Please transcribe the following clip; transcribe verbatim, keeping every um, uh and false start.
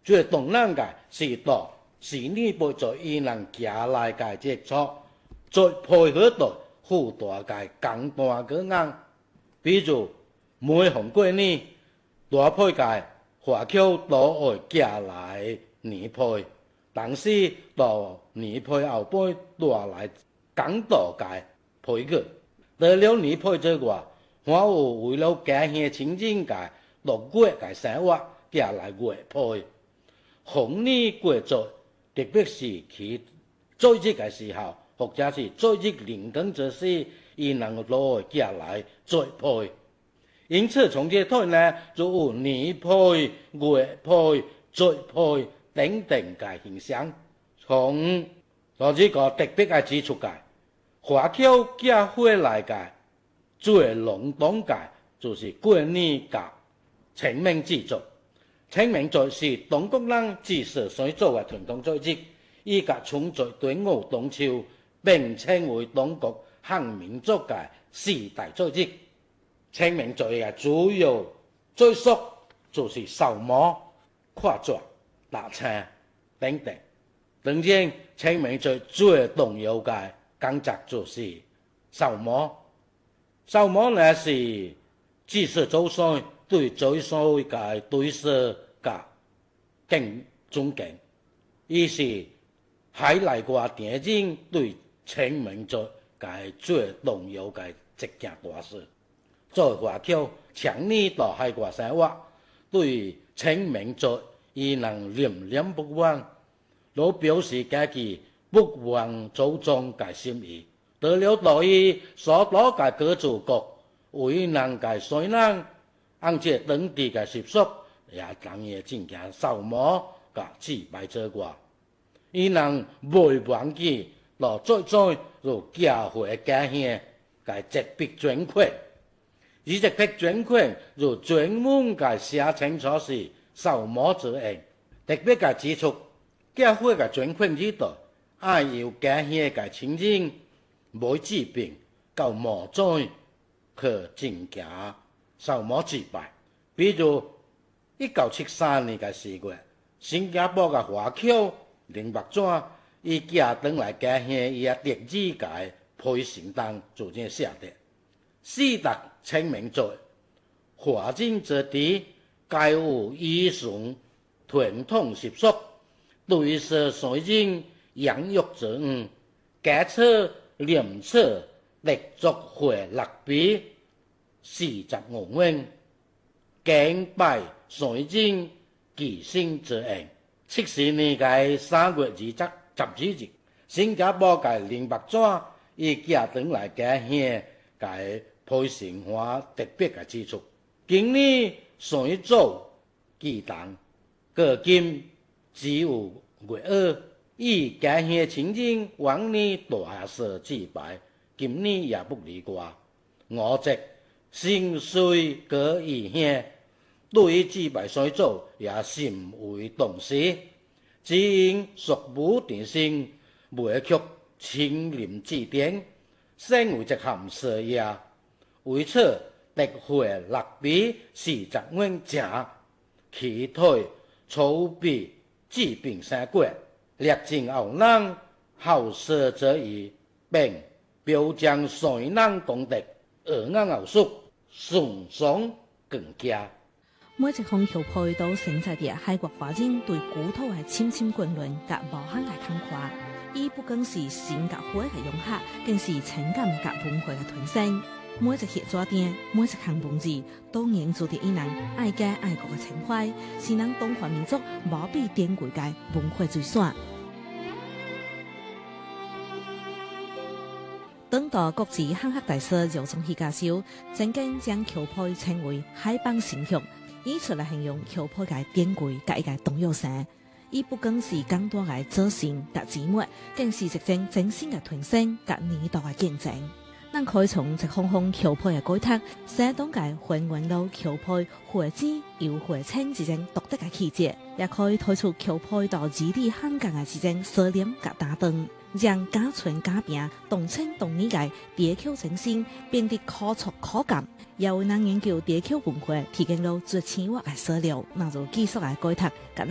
最动人嘅是到是呢輩在伊能行來嘅接觸，再配合到好大嘅簡單嘅硬，比如每逢過年大配嘅華僑都會行來年配，但是到年配後輩帶來更多嘅配合。除了年配之外，還有為了家鄉親近嘅六月嘅生活行來月配。紅年過節，特別是佢在職嘅時候，或者是在職年更之時，伊能攞嚟行來再配。因此，從這台呢，就有年配、月配、再配等等嘅現象。從我呢個特別嘅指出嘅，華僑寄回來嘅最隆重嘅，就是過年嘅清明節族。清明節是中國人自始所做嘅傳統節日，依家從在端午、中秋並稱為中國漢民族嘅四大節日。清明節嘅主要習俗就是掃墓、跨桌、打青等等。當然，清明節最重要嘅工作就是掃墓。掃墓呢是祭祀祖先對祖先嘅對事嘅敬尊敬，伊是海內外電影對清明節嘅最重要嘅一件大事。做華僑長年到海外生活，對清明節伊能念念不忘，都表示家己不忘祖宗嘅心意。除了對於所多嘅各族國為能嘅水人，按照當地嘅習俗，也當然進行掃墓嘅祭拜之外，伊能袂忘記到最終就寄回家鄉嘅特別捐款。而特別捐款就專門嘅寫清楚是掃墓之恩，特別嘅指出寄回嘅捐款呢度，愛有家鄉嘅親人冇疾病到墓災去進行掃墓祭拜。比如一九七三年嘅四月，新加坡嘅華僑林伯莊，伊寄返來家鄉伊嘅特字嘅配信單就這樣寫的：四大清明節，華人之地，皆有依循傳統習俗，對事水人養育之恩，家冊廉冊立足回六比四十五元。敬拜水人寄生之恩。七十年嘅三月二十十二日，新加坡嘅林伯莊伊寄返來家鄉嘅配信話特別嘅指出，今年水祖祭誕，過今只有月二，以家鄉親人往年大肆祭拜，今年也不例外。我則心碎各異鄉，對於祭拜水祖也甚為重視，只因屬無定性，未卻親臨祭典，身為一項事業，為此特回六比四十元正，期待籌備治病生國，力盡後人後世之意，並表彰水人功德，而我後續順爽更佳。 每一項橋配都承載着海國華人對古土嘅深深眷戀及無限嘅感慨，伊不僅是性格火嘅融合，更是情感及文化嘅傳承。每一個協作店，每一項文字，都凝注着伊人愛家愛國嘅情懷，是咱中華民族無比珍貴嘅文化資產。當代國際漢學大師姚宗熹教授曾經將橋配稱為海邦神曲，以此來形容橋配嘅珍貴及伊嘅重要性。伊不僅是簡單嘅造型及字幕，更是一種真心嘅傳承及年代嘅見證。咱可以從一項項橋配嘅改讀，寫當嘅還原到橋配或字又或稱之種獨特嘅氣質，也可以推出橋配到字裡涵蓋嘅之種思念及打動，讓家傳家病動稱動意嘅地橋精神變得可觸可感，也為咱研究地橋文化提供了最淺薄嘅資料，那就技術嘅改讀。